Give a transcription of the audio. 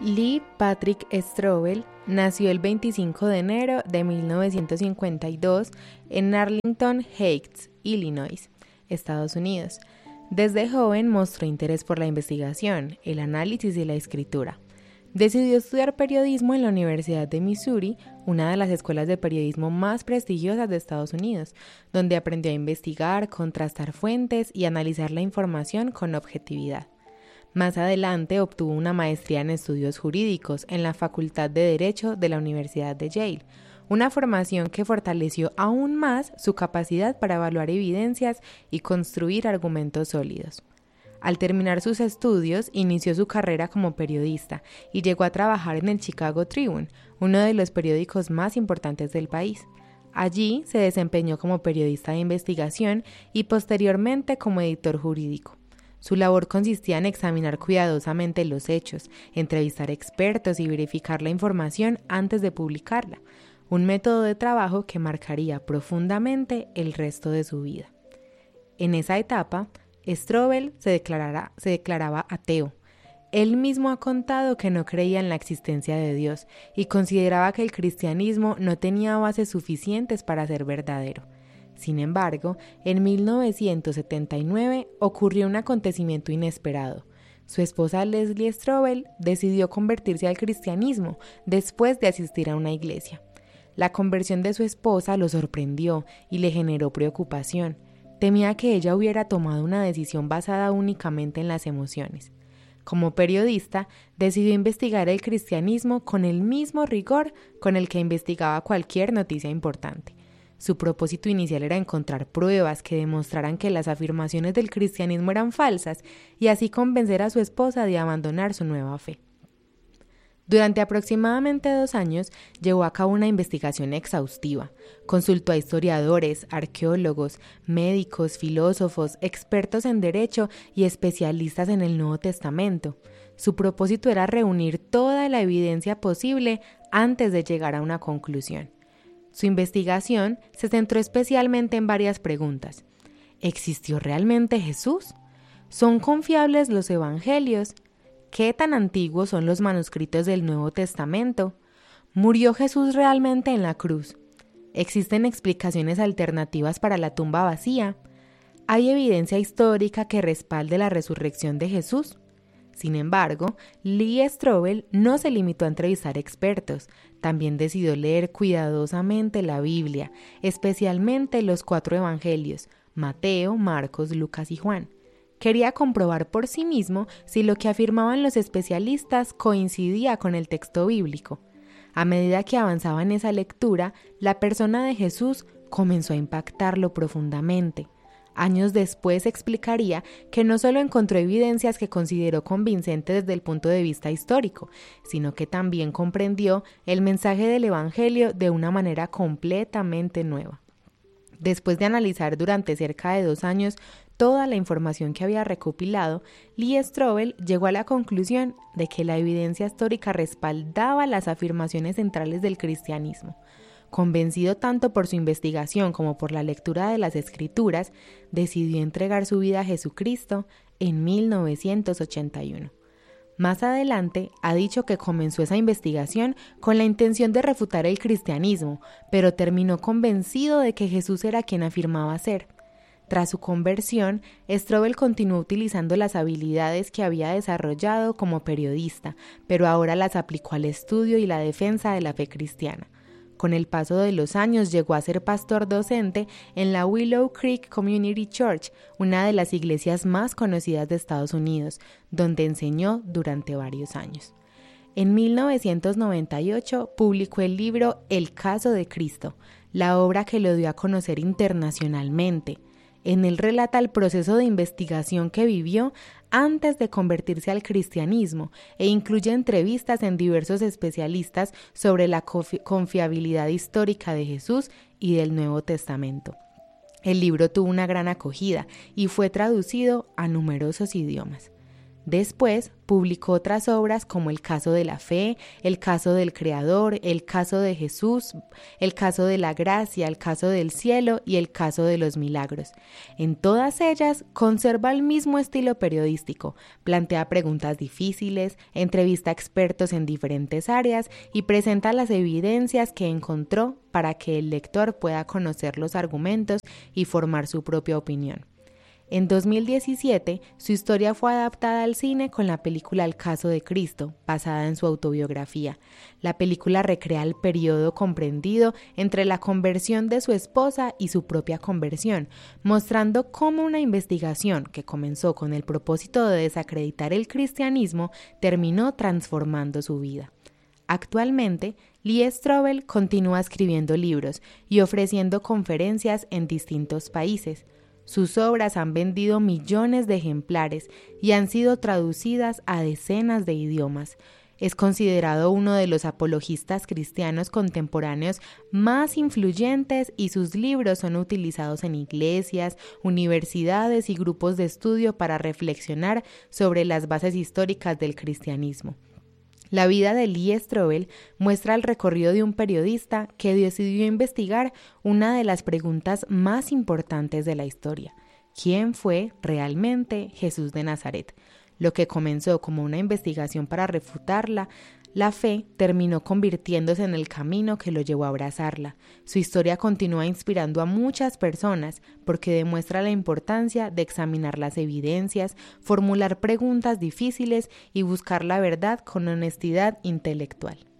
Lee Patrick Strobel nació el 25 de enero de 1952 en Arlington Heights, Illinois, Estados Unidos. Desde joven mostró interés por la investigación, el análisis y la escritura. Decidió estudiar periodismo en la Universidad de Missouri, una de las escuelas de periodismo más prestigiosas de Estados Unidos, donde aprendió a investigar, contrastar fuentes y analizar la información con objetividad. Más adelante obtuvo una maestría en estudios jurídicos en la Facultad de Derecho de la Universidad de Yale, una formación que fortaleció aún más su capacidad para evaluar evidencias y construir argumentos sólidos. Al terminar sus estudios, inició su carrera como periodista y llegó a trabajar en el Chicago Tribune, uno de los periódicos más importantes del país. Allí se desempeñó como periodista de investigación y posteriormente como editor jurídico. Su labor consistía en examinar cuidadosamente los hechos, entrevistar expertos y verificar la información antes de publicarla, un método de trabajo que marcaría profundamente el resto de su vida. En esa etapa, Strobel se declaraba ateo. Él mismo ha contado que no creía en la existencia de Dios y consideraba que el cristianismo no tenía bases suficientes para ser verdadero. Sin embargo, en 1979 ocurrió un acontecimiento inesperado. Su esposa Leslie Strobel decidió convertirse al cristianismo después de asistir a una iglesia. La conversión de su esposa lo sorprendió y le generó preocupación. Temía que ella hubiera tomado una decisión basada únicamente en las emociones. Como periodista, decidió investigar el cristianismo con el mismo rigor con el que investigaba cualquier noticia importante. Su propósito inicial era encontrar pruebas que demostraran que las afirmaciones del cristianismo eran falsas y así convencer a su esposa de abandonar su nueva fe. Durante aproximadamente 2 años llevó a cabo una investigación exhaustiva. Consultó a historiadores, arqueólogos, médicos, filósofos, expertos en derecho y especialistas en el Nuevo Testamento. Su propósito era reunir toda la evidencia posible antes de llegar a una conclusión. Su investigación se centró especialmente en varias preguntas. ¿Existió realmente Jesús? ¿Son confiables los evangelios? ¿Qué tan antiguos son los manuscritos del Nuevo Testamento? ¿Murió Jesús realmente en la cruz? ¿Existen explicaciones alternativas para la tumba vacía? ¿Hay evidencia histórica que respalde la resurrección de Jesús? Sin embargo, Lee Strobel no se limitó a entrevistar expertos, también decidió leer cuidadosamente la Biblia, especialmente los 4 evangelios, Mateo, Marcos, Lucas y Juan. Quería comprobar por sí mismo si lo que afirmaban los especialistas coincidía con el texto bíblico. A medida que avanzaba en esa lectura, la persona de Jesús comenzó a impactarlo profundamente. Años después explicaría que no solo encontró evidencias que consideró convincentes desde el punto de vista histórico, sino que también comprendió el mensaje del Evangelio de una manera completamente nueva. Después de analizar durante cerca de 2 años toda la información que había recopilado, Lee Strobel llegó a la conclusión de que la evidencia histórica respaldaba las afirmaciones centrales del cristianismo. Convencido tanto por su investigación como por la lectura de las Escrituras, decidió entregar su vida a Jesucristo en 1981. Más adelante ha dicho que comenzó esa investigación con la intención de refutar el cristianismo, pero terminó convencido de que Jesús era quien afirmaba ser. Tras su conversión, Strobel continuó utilizando las habilidades que había desarrollado como periodista, pero ahora las aplicó al estudio y la defensa de la fe cristiana. Con el paso de los años llegó a ser pastor docente en la Willow Creek Community Church, una de las iglesias más conocidas de Estados Unidos, donde enseñó durante varios años. En 1998 publicó el libro El caso de Cristo, la obra que lo dio a conocer internacionalmente. En él relata el proceso de investigación que vivió antes de convertirse al cristianismo e incluye entrevistas en diversos especialistas sobre la confiabilidad histórica de Jesús y del Nuevo Testamento. El libro tuvo una gran acogida y fue traducido a numerosos idiomas. Después publicó otras obras como El caso de la fe, El caso del Creador, El caso de Jesús, El caso de la gracia, El caso del cielo y El caso de los milagros. En todas ellas conserva el mismo estilo periodístico, plantea preguntas difíciles, entrevista a expertos en diferentes áreas y presenta las evidencias que encontró para que el lector pueda conocer los argumentos y formar su propia opinión. En 2017, su historia fue adaptada al cine con la película El caso de Cristo, basada en su autobiografía. La película recrea el periodo comprendido entre la conversión de su esposa y su propia conversión, mostrando cómo una investigación que comenzó con el propósito de desacreditar el cristianismo terminó transformando su vida. Actualmente, Lee Strobel continúa escribiendo libros y ofreciendo conferencias en distintos países. Sus obras han vendido millones de ejemplares y han sido traducidas a decenas de idiomas. Es considerado uno de los apologistas cristianos contemporáneos más influyentes y sus libros son utilizados en iglesias, universidades y grupos de estudio para reflexionar sobre las bases históricas del cristianismo. La vida de Lee Strobel muestra el recorrido de un periodista que decidió investigar una de las preguntas más importantes de la historia: ¿quién fue realmente Jesús de Nazaret? Lo que comenzó como una investigación para refutarla, la fe terminó convirtiéndose en el camino que lo llevó a abrazarla. Su historia continúa inspirando a muchas personas porque demuestra la importancia de examinar las evidencias, formular preguntas difíciles y buscar la verdad con honestidad intelectual.